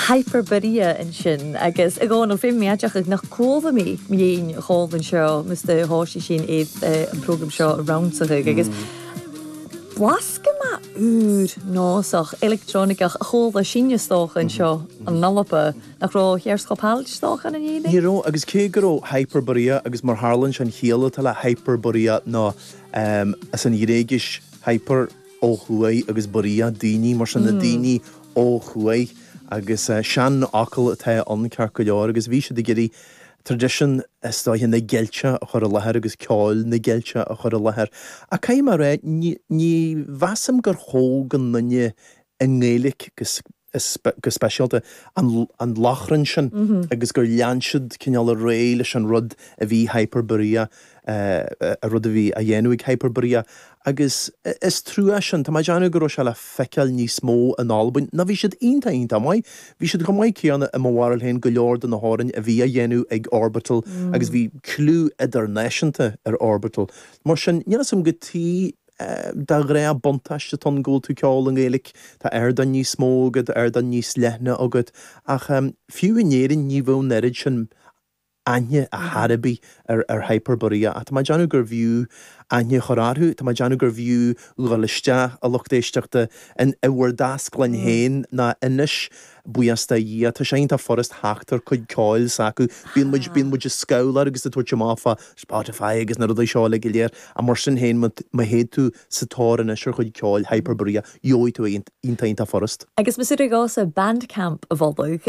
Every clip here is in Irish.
hyperbaria in sin agus a gáin fé méideach ag nach cóha mí mion cháin seo mus de háisi sin éiad an program seo aroundsacha agus Blasca má úr násach electrónicach a chóla sinnestóchan seo an nalapa nach rá chearsscopáilstóchan in dhéine? Níró agus cé goró hyperborea agus mar Harlan sin chéala tal a hyperborea ná as an iréigis hyper ó chuai agus borea daoine mar sin na daoine ó chuai agus sean acal atá an cear go leor agus bhí sé de géirí tradition stáithe na geilte a chur a lethir agus ceáil na geilte a chur a lethir. A cai mar ré ní bhasam gur thógan nunne in ngéalaigh go speisialta an lachran sin agus gur leansiad cineál a ré leis an rud a bhí hyperborea a rud a bhí a dhéanúigh hyperborea agus is trúa sin tá deanú go se le feiceil níos mó an Albain na bhí siad onanta mai bhí siad go maiid ceanna i mhhail hen go leor den na háin a bhí a dhéanú ag orbital agus bhí clú idirnéisianta ar orbital mar sin neanasam go tí da ré a bontaiste tan ggóil tú ceáil an ggéalaigh tá dan níos smógad dan níos lethna agad ach fiúinéirin ní bhó nerid sin aine a Harabí ar hyperborea a tá deanú gur bhiú aine choráthu tá deanú gur bhiú ughalaiste a lochtéisteachta in bhar dasglain héin na inis buasta í tá sé tá forrast háachtar chuid cáil sacu bíon muid scálar agus a tuairte máfa Spotify agus na rud seála go léir a mar sin héin ma héad tú satáran is chuid cáil hyperborea jóid tú onanta forrast. Agus me suidir gás a bandcamp a bhaldach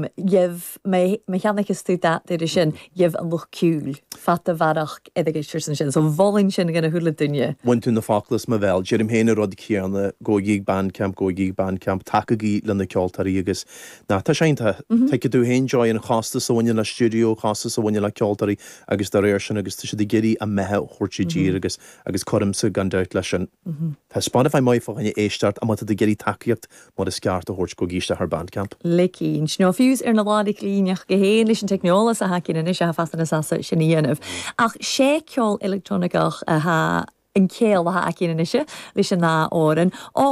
me cheannachas tú dat idir sin jebh an luch ciúil fat a bharach idir sin so bhálinn sin gan a thula duine. Bhain tú na fáchlas ma bhil, Jerrim héna rud céanna góigh bandcamp takeí lena ceoltarí agus na tá sénta take tú héin joy an chasta soine na studio chasta soine le ceoltarí agus dar réir sin agus tu sé de géirí a methe chuirtí dír agus chumsa gan deit lei sin. Tá Spotify mai fáinne éistart a mata de géirí takeíocht mar is ceart a thuirt go gíiste ar bandcamp. Licín, sno fiús ar na ládig líneach go héin leis an technolas a hacin in is a fastan na sasa sin íanamh. Ach sé ceol electronicach a ha in céal a cin isise leis an ná áran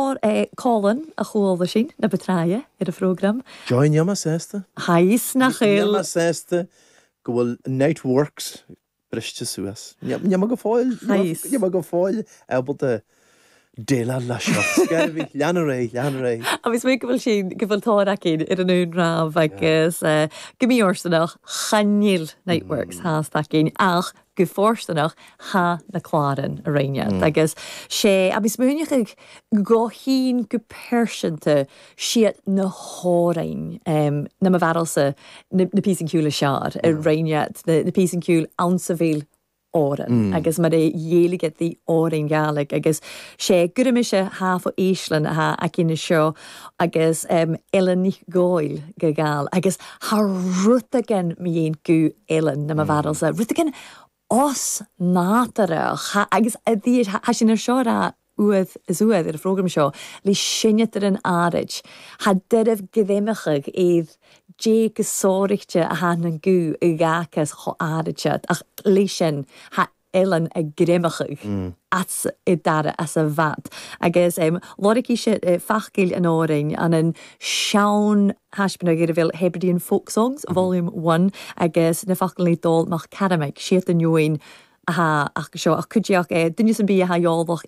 Colin a chúla sin na betraie ar a frógram. Join yama sésta? Hais na chéal. Yama sésta go bhfuil Nightworks briste suas. Yama go fáil. Hais. Yama go fáil ebal de déla leisio. Scarfi, leanaré. A bhís mé go bhfuil sin go bhfuil tára cin ar an ún ráh agus gomí orsanach chanil Nightworks hás tá cin ach go fórstanach ha na chláran a réine. Agus sé, a bhís múneach go hín go persinte siad na hárain na ma bharalsa na pís an ciúla seár a réine na pís an ciúl ansa bhíl áran, agus mar é dhéalaigh the árain gaelig, agus sé gurimise háf ó Íslan a cinna seo agus Ellen nicht gáil go gáil, agus ha rutagan mion go Ellen na ma bharalsa, rutagan os nátarach, agus a dtíir ha sin ar seo ra uad ar a frógram seo, lí sinnetar an árid, ha dyrf gydéimechag iad dé gysórichte a han an gú i gachas cho áridsead, ach lí sin ha Ellen a grimachag as I dara as a vat. Agus lorik sé fachgil an áring an an Sean hasbna gyda Hebridean folk songs, volume 1, agus na fachgil dol mach caramig, siet an join ach seo ach cuideach dunne san bí a jaolbach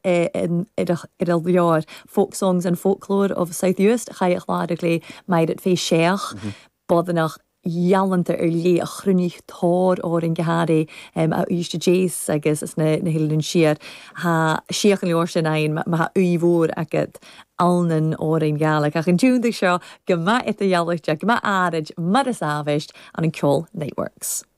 ar leor folk songs and folklore of South-East chaich láidir maid it fé séach bodanach jalanta lé a chrunig tór árin gehari a uiste jazz agus is na hillen siar ha siach an leor sin ein ma ha uivór agad alnan árin galig ach an dúndig seo gema it a jalach gema árid mar a savist an an ceol Nightworks.